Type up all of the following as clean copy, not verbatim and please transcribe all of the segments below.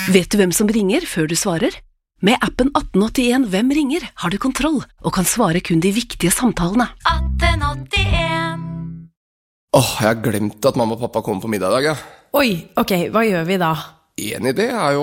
Vet du hvem som ringer før du svarer? Med appen 1881 Hvem ringer har du kontroll og kan svare kun de viktige samtalene. 1881. Jeg har glemt at mamma og pappa kommer på middag I dag, ja. Oi, ok, hva gjør vi da? En idé jo...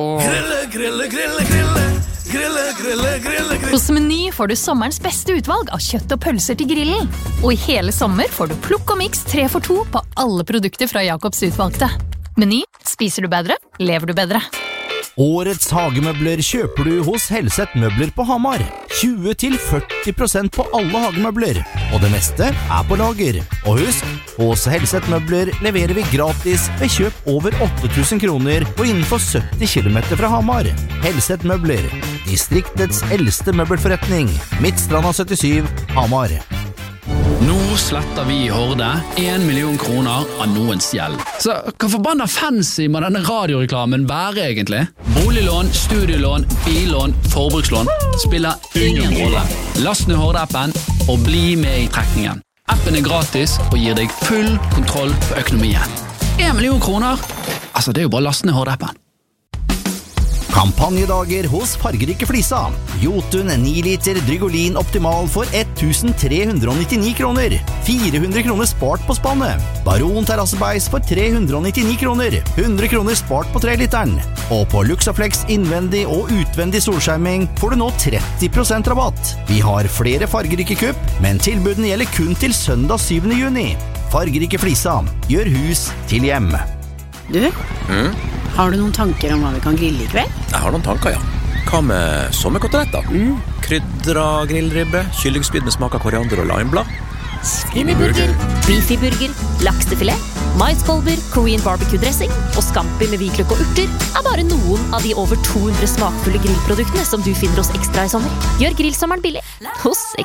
Grille. Hos Meny får du sommerens beste utvalg av kjøtt og pølser til grillen. Og I hele sommer får du plukk og miks 3 for 2 på alle produkter fra Jakobs utvalgte. Meny, spiser du bedre, lever du bedre. Årets hagemøbler kjøper du hos Helseth Møbler på Hamar. 20-40% på alle hagemøbler, og det meste på lager. Og husk, hos Helseth Møbler leverer vi gratis ved kjøp over 8.000 kroner og innenfor 70 kilometer fra Hamar. Helseth Møbler, distriktets eldste møbelforretning. Midtstranda 77, Hamar. Nå sletter vi I Horde 1 million kroner av noens gjeld. Så hva forbanna fancy må denne radioreklamen være egentlig? Boliglån, studielån, billån, forbrukslån spiller ingen rolle. Last ned Horde-appen og bli med I trekningen. Appen gratis og gir deg full kontroll på økonomien. 1 million kroner? Altså, det jo bare last ned Horde-appen. Kampanjedager hos Fargerike Flisa. Jotun 9 liter Drygolin Optimal for 1.399 kroner. 400 kroner spart på spannet. Baron terrassebeis for 399 kroner. 100 kroner spart på 3 literen. Og på Luxaflex innvendig og utvendig solskjerming får du nå 30% rabatt. Vi har flere Fargerike kupp, men tilbudene gjelder kun til søndag 7. juni. Fargerike Flisa. Gjør hus til hjem. Du, har du noen tanker om hva vi kan grille I kveld? Jeg har noen tanker, ja. Hva med sommerkoteletter? Krydra grillribbe, kyllingspyd med smak av koriander og limeblad. Svineburger, beefy-burger, laksefilet, maiskolber, Korean barbecue-dressing og scampi med hvitløk og urter bare noen av de over 200 smakfulle grillproduktene som du finner hos Extra I sommer. Gjør grillsommeren billig hos Extra.